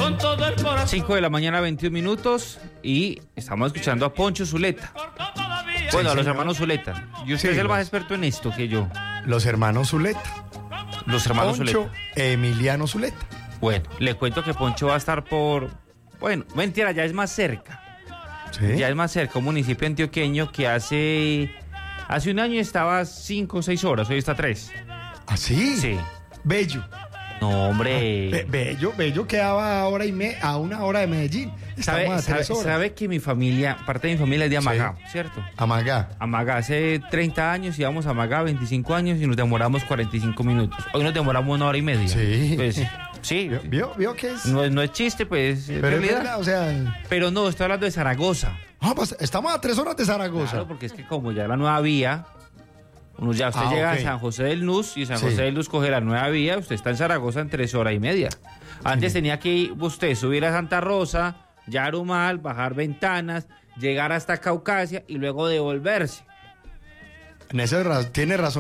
con todo el corazón. 5 de la mañana, 21 minutos, y estamos escuchando a Poncho Zuleta. Bueno, a los hermanos Zuleta. Y usted es el más experto en esto que yo. Los hermanos Zuleta. Los hermanos Poncho, Zuleta. Emiliano Zuleta. Bueno, le cuento que Poncho va a estar por... Bueno, mentira, ya es más cerca. ¿Sí? Ya es más cerca, un municipio antioqueño que hace un año estaba 5 o 6 horas, hoy está 3. ¿Ah, sí? Sí. Bello. No, hombre. Bello quedaba a una hora de Medellín. Estamos a 3 horas. ¿Sabe que mi familia, parte de mi familia es de Amagá, ¿cierto? Amagá. Amagá, hace 30 años íbamos a Amagá, 25 años y nos demoramos 45 minutos. Hoy nos demoramos 1 hora y media. Sí. Pues, sí. ¿Vio que es? No es chiste, pues. Pero es verdad, o sea... Pero no, estoy hablando de Zaragoza. Ah, pues estamos a 3 horas de Zaragoza. Claro, porque es que como ya la nueva vía... usted llega a San José del Nus y San José del Nus coge la nueva vía, usted está en Zaragoza en 3 horas y media. Antes tenía que ir usted subir a Santa Rosa, Yarumal, bajar Ventanas, llegar hasta Caucasia y luego devolverse. Tiene razón.